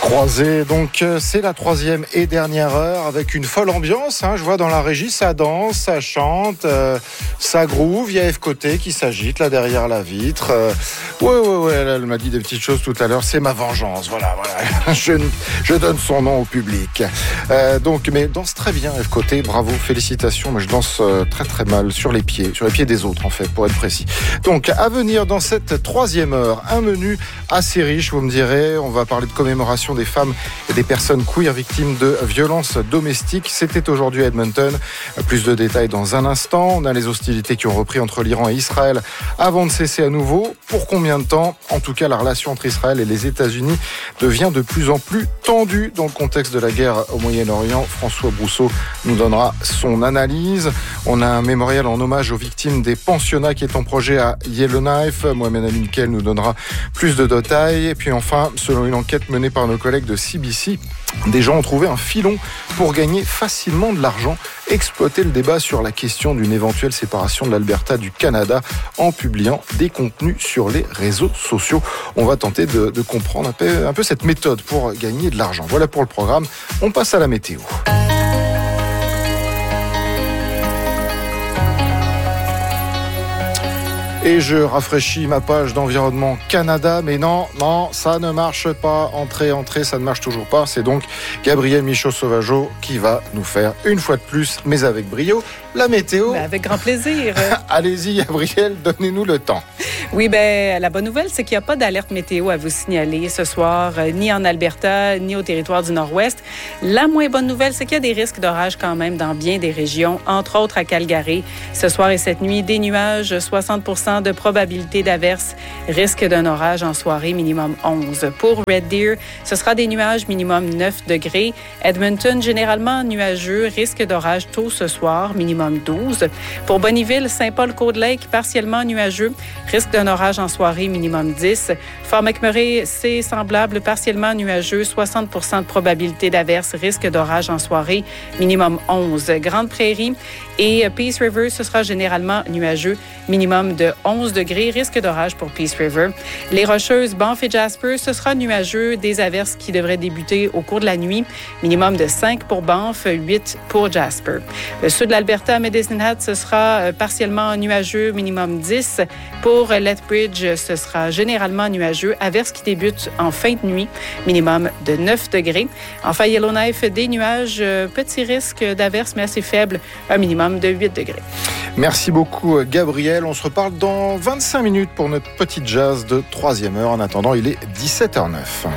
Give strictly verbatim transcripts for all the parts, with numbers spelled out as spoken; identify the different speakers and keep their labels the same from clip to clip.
Speaker 1: Croisé, donc c'est la troisième et dernière heure avec une folle ambiance. Hein, je vois dans la régie, ça danse, ça chante, euh, ça groove. Il y a F Côté qui s'agite là derrière la vitre. Euh, ouais, ouais, ouais. Elle, elle m'a dit des petites choses tout à l'heure. C'est ma vengeance. Voilà, voilà. Je, je donne son nom au public. Euh, donc, mais danse très bien F Côté. Bravo, félicitations. Mais je danse euh, très très mal sur les pieds, sur les pieds des autres en fait, pour être précis. Donc, à venir dans cette troisième heure, un menu assez riche. Vous me direz, on va parler de commémoration des femmes et des personnes queer victimes de violences domestiques. C'était aujourd'hui à Edmonton. Plus de détails dans un instant. On a les hostilités qui ont repris entre l'Iran et Israël avant de cesser à nouveau. Pour combien de temps ? En tout cas, la relation entre Israël et les États-Unis devient de plus en plus tendue dans le contexte de la guerre au Moyen-Orient. François Brousseau nous donnera son analyse. On a un mémorial en hommage aux victimes des pensionnats qui est en projet à Yellowknife. Mohamed Amin-Kel nous donnera plus de détails. Et puis enfin, selon une enquête menée par nos collègues de C B C, des gens ont trouvé un filon pour gagner facilement de l'argent. Exploiter le débat sur la question d'une éventuelle séparation de l'Alberta du Canada en publiant des contenus sur les réseaux sociaux. On va tenter de, de comprendre un peu, un peu cette méthode pour gagner de l'argent. Voilà pour le programme. On passe à la météo. Et je rafraîchis ma page d'Environnement Canada, mais non, non, ça ne marche pas. Entrée, entrée, ça ne marche toujours pas. C'est donc Gabriel Michaud-Sauvageau qui va nous faire, une fois de plus, mais avec brio, la météo.
Speaker 2: Ben avec grand plaisir.
Speaker 1: Allez-y, Gabriel, donnez-nous le temps.
Speaker 2: Oui, ben la bonne nouvelle, c'est qu'il n'y a pas d'alerte météo à vous signaler ce soir, euh, ni en Alberta, ni au territoire du Nord-Ouest. La moins bonne nouvelle, c'est qu'il y a des risques d'orage quand même dans bien des régions, entre autres à Calgary. Ce soir et cette nuit, des nuages, soixante pour cent de probabilité d'averse, risque d'un orage en soirée, minimum onze. Pour Red Deer, ce sera des nuages, minimum neuf degrés. Edmonton, généralement nuageux, risque d'orage tôt ce soir, minimum douze. Pour Bonnyville, Saint-Paul-Cold Lake, partiellement nuageux, risque d'un orage en soirée, minimum dix. Fort McMurray, c'est semblable, partiellement nuageux, soixante pour cent de probabilité d'averse, risque d'orage en soirée, minimum onze. Grande Prairie et Peace River, ce sera généralement nuageux, minimum de onze degrés, risque d'orage pour Peace River. Les Rocheuses, Banff et Jasper, ce sera nuageux, des averses qui devraient débuter au cours de la nuit, minimum de cinq pour Banff, huit pour Jasper. Le sud de l'Alberta, Medicine Hat, ce sera partiellement nuageux, minimum dix. Pour Lethbridge, ce sera généralement nuageux, averses qui débutent en fin de nuit, minimum de neuf degrés. Enfin, Yellowknife, des nuages, petit risque d'averses, mais assez faible, un minimum de huit degrés.
Speaker 1: Merci beaucoup, Gabriel. On se reparle dans vingt-cinq minutes pour notre petite jazz de troisième heure. En attendant, il est dix-sept heures neuf.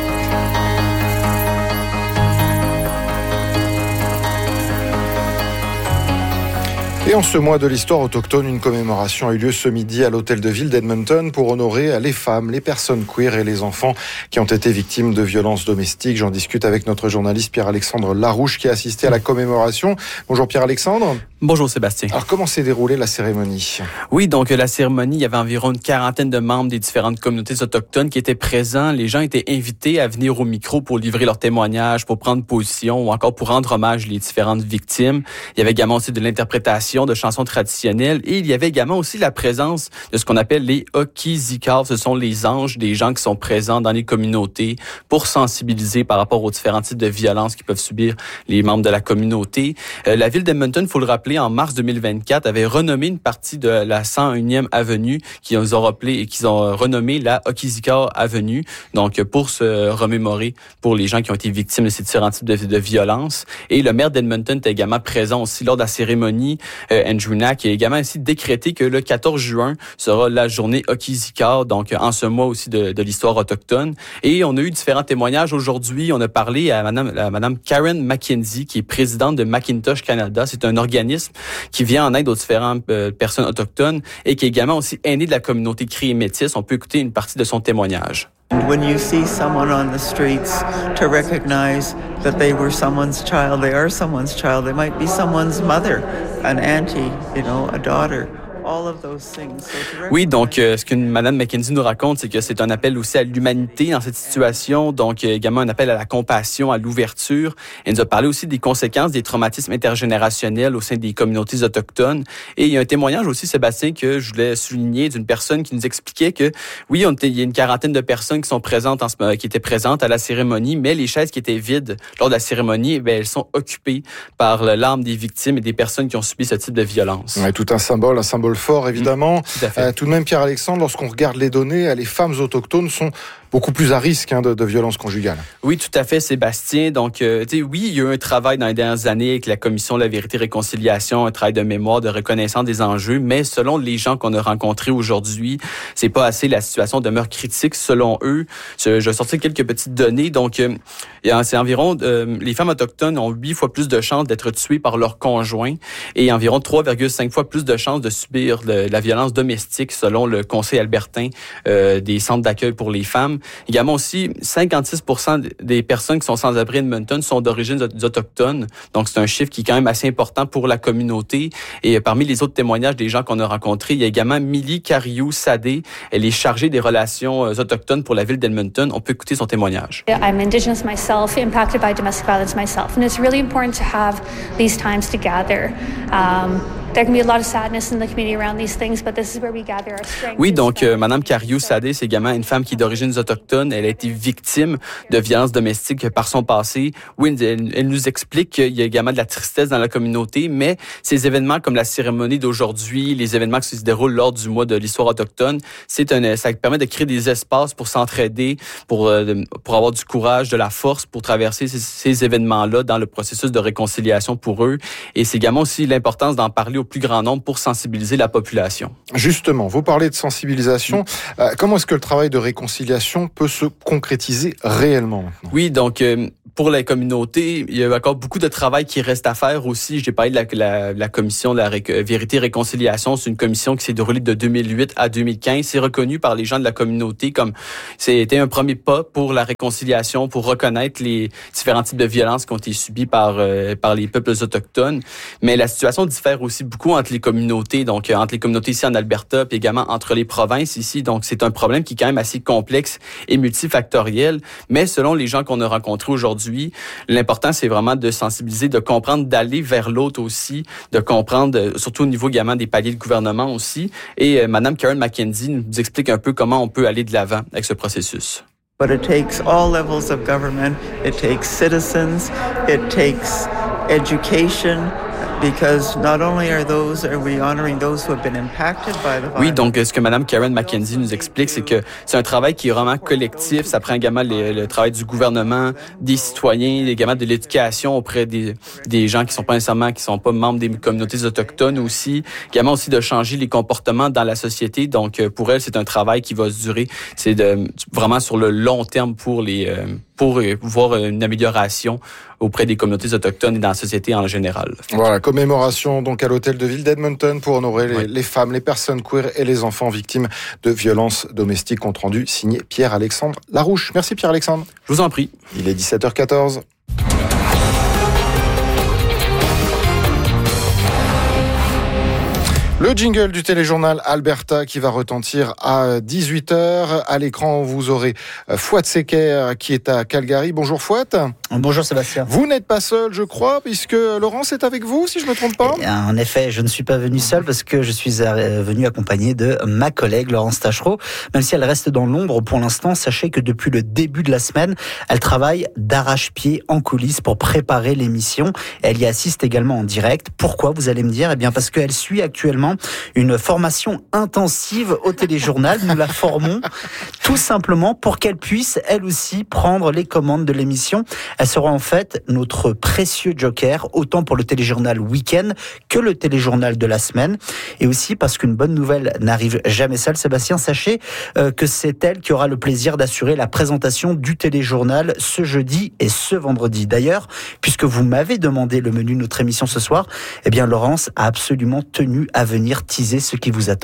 Speaker 1: Et en ce mois de l'histoire autochtone, une commémoration a eu lieu ce midi à l'hôtel de ville d'Edmonton pour honorer les femmes, les personnes queer et les enfants qui ont été victimes de violences domestiques. J'en discute avec notre journaliste Pierre-Alexandre Larouche qui a assisté à la commémoration. Bonjour Pierre-Alexandre.
Speaker 3: Bonjour Sébastien.
Speaker 1: Alors comment s'est déroulée la cérémonie?
Speaker 3: Oui, donc la cérémonie, il y avait environ une quarantaine de membres des différentes communautés autochtones qui étaient présents. Les gens étaient invités à venir au micro pour livrer leurs témoignages, pour prendre position ou encore pour rendre hommage aux différentes victimes. Il y avait également aussi de l'interprétation de chansons traditionnelles et il y avait également aussi la présence de ce qu'on appelle les Okizikar. Ce sont les anges, des gens qui sont présents dans les communautés pour sensibiliser par rapport aux différents types de violences qui peuvent subir les membres de la communauté. Euh, la ville d'Edmonton, il faut le rappeler, en mars deux mille vingt-quatre, avait renommé une partie de la cent unième avenue qu'ils ont rappelé et qu'ils ont renommé la Okizikar Avenue. Donc, pour se remémorer pour les gens qui ont été victimes de ces différents types de, de violences. Et le maire d'Edmonton était également présent aussi lors de la cérémonie. Euh, Andrew Knack a également ainsi décrété que le quatorze juin sera la journée Okizikar, donc en ce mois aussi de, de l'histoire autochtone. Et on a eu différents témoignages aujourd'hui. On a parlé à madame, à madame Karen McKenzie, qui est présidente de Macintosh Canada. C'est un organisme qui vient en aide aux différentes euh, personnes autochtones et qui est également aussi aîné de la communauté Cree et Métis. On peut écouter une partie de son témoignage.
Speaker 4: When you see someone on the streets, to recognize that they were someone's child, they are someone's child. They might be someone's mother, an auntie, you know, a daughter,
Speaker 3: Oui, donc euh, ce que Mme McKenzie nous raconte, c'est que c'est un appel aussi à l'humanité dans cette situation, donc euh, également un appel à la compassion, à l'ouverture. Elle nous a parlé aussi des conséquences des traumatismes intergénérationnels au sein des communautés autochtones. Et il y a un témoignage aussi, Sébastien, que je voulais souligner d'une personne qui nous expliquait que oui, on était, il y a une quarantaine de personnes qui sont présentes, en ce, qui étaient présentes à la cérémonie, mais les chaises qui étaient vides lors de la cérémonie, bien, elles sont occupées par l'âme des victimes et des personnes qui ont subi ce type de violence.
Speaker 1: Ouais, tout un symbole, un symbole fort évidemment.
Speaker 3: Mmh, tout à fait.
Speaker 1: Euh, tout de même, Pierre-Alexandre, lorsqu'on regarde les données, les femmes autochtones sont beaucoup plus à risque hein, de, de violences conjugales.
Speaker 3: Oui, tout à fait, Sébastien. Donc, euh, tu sais, oui, il y a eu un travail dans les dernières années avec la Commission de la vérité et réconciliation, un travail de mémoire, de reconnaissance des enjeux, mais selon les gens qu'on a rencontrés aujourd'hui, c'est pas assez. La situation demeure critique selon eux. Je, je vais sortir quelques petites données. Donc, euh, c'est environ, euh, les femmes autochtones ont huit fois plus de chances d'être tuées par leur conjoint et environ trois virgule cinq fois plus de chances de subir de, de la violence domestique selon le Conseil albertain euh, des centres d'accueil pour les femmes. Également aussi, cinquante-six pour cent des personnes qui sont sans abri à Edmonton sont d'origine autochtone. Donc, c'est un chiffre qui est quand même assez important pour la communauté. Et parmi les autres témoignages des gens qu'on a rencontrés, il y a également Millie Cariou-Sadé. Elle est chargée des relations autochtones pour la ville d'Edmonton. On peut écouter son témoignage.
Speaker 5: I'm Indigenous myself, impacted by domestic violence myself. And it's really important to have these times to gather. Um, There can be a lot of sadness in the community around these things, but this is where we gather our strength.
Speaker 3: Oui, donc euh, Madame Cariou-Sadé, c'est également une femme qui est d'origine autochtone. Elle a été victime de violences domestiques par son passé. Oui, elle, elle nous explique qu'il y a également de la tristesse dans la communauté, mais ces événements comme la cérémonie d'aujourd'hui, les événements qui se déroulent lors du mois de l'histoire autochtone, c'est un, ça permet de créer des espaces pour s'entraider, pour euh, pour avoir du courage, de la force, pour traverser ces, ces événements-là dans le processus de réconciliation pour eux. Et c'est également aussi l'importance d'en parler au plus grand nombre pour sensibiliser la population.
Speaker 1: Justement, vous parlez de sensibilisation. Mmh. Euh, comment est-ce que le travail de réconciliation peut se concrétiser réellement maintenant?
Speaker 3: Oui, donc euh, pour la communauté, il y a encore beaucoup de travail qui reste à faire aussi. J'ai parlé de la, la, la commission de la ré- vérité et réconciliation. C'est une commission qui s'est déroulée de deux mille huit à deux mille quinze. C'est reconnu par les gens de la communauté comme c'était un premier pas pour la réconciliation, pour reconnaître les différents types de violences qui ont été subies par euh, par les peuples autochtones. Mais la situation diffère aussi beaucoup entre les communautés, donc euh, entre les communautés ici en Alberta, puis également entre les provinces ici. Donc, c'est un problème qui est quand même assez complexe et multifactoriel. Mais selon les gens qu'on a rencontrés aujourd'hui, l'important, c'est vraiment de sensibiliser, de comprendre, d'aller vers l'autre aussi, de comprendre, euh, surtout au niveau également des paliers de gouvernement aussi. Et euh, Mme Karen McKenzie nous explique un peu comment on peut aller de l'avant avec ce processus.
Speaker 4: But it takes all levels of government. It takes citizens. It takes education. Because not only are those are we honoring those who have been impacted by the violence.
Speaker 3: Oui, donc ce que Mme Karen McKenzie nous explique, c'est que c'est un travail qui est vraiment collectif. Ça prend également le, le travail du gouvernement, des citoyens, également de l'éducation auprès des, des gens qui sont pas nécessairement, qui sont pas membres des communautés autochtones aussi. Également aussi de changer les comportements dans la société. Donc pour elle, c'est un travail qui va se durer. C'est de vraiment sur le long terme pour les euh, pour voir une amélioration auprès des communautés autochtones et dans la société en général.
Speaker 1: Voilà, commémoration donc à l'hôtel de ville d'Edmonton pour honorer les, oui. les femmes, les personnes queer et les enfants victimes de violences domestiques. Compte rendu signé Pierre-Alexandre Larouche. Merci Pierre-Alexandre.
Speaker 3: Je vous en prie.
Speaker 1: Il est dix-sept heures quatorze. Le jingle du téléjournal Alberta qui va retentir à dix-huit heures. À l'écran, vous aurez Fouad Secker qui est à Calgary. Bonjour Fouad.
Speaker 6: Bonjour Sébastien.
Speaker 1: Vous n'êtes pas seul, je crois, puisque Laurence est avec vous, si je ne me trompe pas.
Speaker 6: Et en effet, je ne suis pas venu seul parce que je suis venu accompagné de ma collègue Laurence Tachereau. Même si elle reste dans l'ombre pour l'instant, sachez que depuis le début de la semaine, elle travaille d'arrache-pied en coulisses pour préparer l'émission. Elle y assiste également en direct. Pourquoi, vous allez me dire? Eh bien, parce qu'elle suit actuellement une formation intensive au téléjournal. Nous la formons tout simplement pour qu'elle puisse, elle aussi, prendre les commandes de l'émission. Elle sera en fait notre précieux joker, autant pour le téléjournal week-end que le téléjournal de la semaine. Et aussi parce qu'une bonne nouvelle n'arrive jamais seule, Sébastien, sachez euh, que c'est elle qui aura le plaisir d'assurer la présentation du téléjournal ce jeudi et ce vendredi. D'ailleurs, puisque vous m'avez demandé le menu de notre émission ce soir, eh bien Laurence a absolument tenu à venir teaser ce qui vous attend.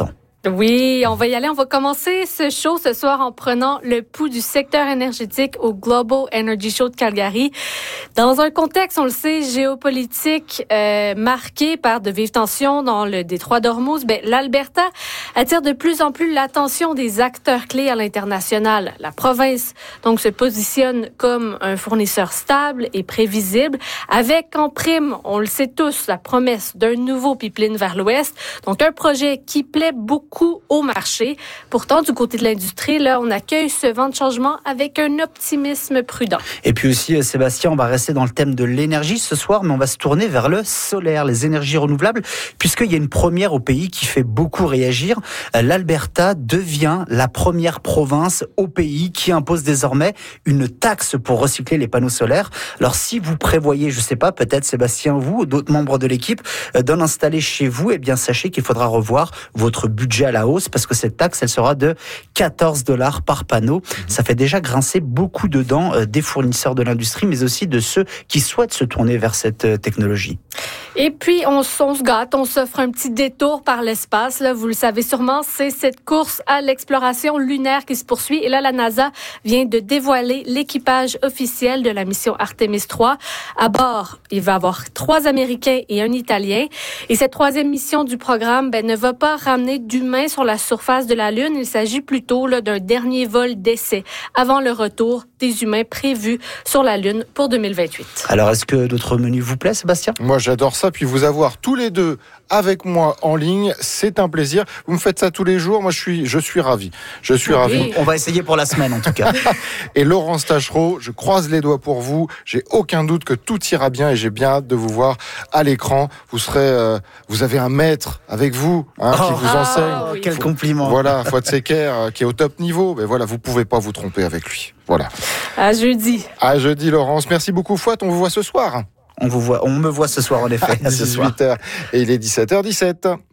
Speaker 7: Oui, on va y aller. On va commencer ce show ce soir en prenant le pouls du secteur énergétique au Global Energy Show de Calgary. Dans un contexte, on le sait, géopolitique euh, marqué par de vives tensions dans le détroit d'Ormuz, ben, l'Alberta attire de plus en plus l'attention des acteurs clés à l'international. La province donc se positionne comme un fournisseur stable et prévisible, avec en prime, on le sait tous, la promesse d'un nouveau pipeline vers l'ouest. Donc un projet qui plaît beaucoup au marché. Pourtant, du côté de l'industrie, là, on accueille ce vent de changement avec un optimisme prudent.
Speaker 6: Et puis aussi, Sébastien, on va rester dans le thème de l'énergie ce soir, mais on va se tourner vers le solaire, les énergies renouvelables, puisqu'il y a une première au pays qui fait beaucoup réagir. L'Alberta devient la première province au pays qui impose désormais une taxe pour recycler les panneaux solaires. Alors, si vous prévoyez, je ne sais pas, peut-être Sébastien, vous ou d'autres membres de l'équipe, d'en installer chez vous, eh bien, sachez qu'il faudra revoir votre budget à la hausse parce que cette taxe, elle sera de quatorze dollars par panneau. Mmh. Ça fait déjà grincer beaucoup de dents euh, des fournisseurs de l'industrie, mais aussi de ceux qui souhaitent se tourner vers cette euh, technologie.
Speaker 7: Et puis, on, on se gâte, on s'offre un petit détour par l'espace. Là, vous le savez sûrement, c'est cette course à l'exploration lunaire qui se poursuit. Et là, la NASA vient de dévoiler l'équipage officiel de la mission Artemis trois. À bord, il va y avoir trois Américains et un Italien. Et cette troisième mission du programme ben, ne va pas ramener d'humains sur la surface de la Lune. Il s'agit plutôt là, d'un dernier vol d'essai avant le retour des humains prévus sur la Lune pour deux mille vingt-huit.
Speaker 6: Alors, est-ce que notre menu vous plaît, Sébastien?
Speaker 1: Moi, j'adore ça. Puis vous avoir tous les deux avec moi en ligne, c'est un plaisir. Vous me faites ça tous les jours. Moi, je suis, je suis ravi. Je suis
Speaker 7: oui.
Speaker 1: ravi.
Speaker 6: On va essayer pour la semaine, en tout cas.
Speaker 1: Et Laurence Taschereau, je croise les doigts pour vous. J'ai aucun doute que tout ira bien et j'ai bien hâte de vous voir à l'écran. Vous serez, euh, vous avez un maître avec vous, hein, oh, qui vous enseigne.
Speaker 6: Oh, quel compliment.
Speaker 1: Voilà, Fouad Seker, euh, qui est au top niveau. Mais voilà, vous pouvez pas vous tromper avec lui. Voilà.
Speaker 7: À jeudi.
Speaker 1: À jeudi, Laurence. Merci beaucoup, Fouad. On vous voit ce soir.
Speaker 6: On vous voit, on me voit ce soir, en effet.
Speaker 1: À dix-huit heures. Et il est dix-sept heures dix-sept.